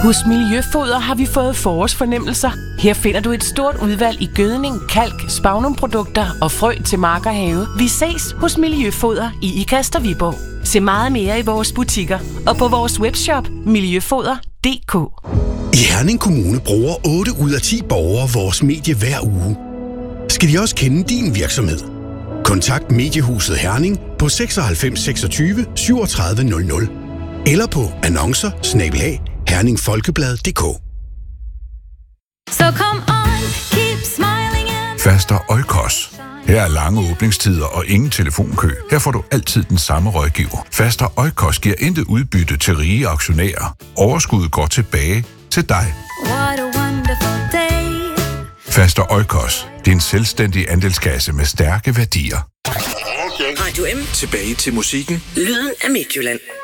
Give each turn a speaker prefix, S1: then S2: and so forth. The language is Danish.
S1: Hos Miljøfoder har vi fået forårsfornemmelser. Her finder du et stort udvalg i gødning, kalk, spagnumprodukter og frø til mark og have. Vi ses hos Miljøfoder i Ikast og Viborg. Se meget mere i vores butikker og på vores webshop miljøfoder.dk.
S2: I Herning Kommune bruger 8 ud af 10 borgere vores medie hver uge. Skal de også kende din virksomhed? Kontakt Mediehuset Herning på 96 26 37 00 eller på annoncer@herningfolkeblad.dk.
S3: So come on, keep smiling and...
S4: Faster Oikos. Her er lange åbningstider og ingen telefonkø. Her får du altid den samme rådgiver. Faster Oikos giver intet udbytte til rige aktionærer. Overskuddet går tilbage til dig.
S3: What a wonderful day.
S4: Faster Oikos. Din selvstændige andelskasse med stærke værdier.
S5: Radio M.
S6: Tilbage til musikken.
S5: Lyden af Midtjylland.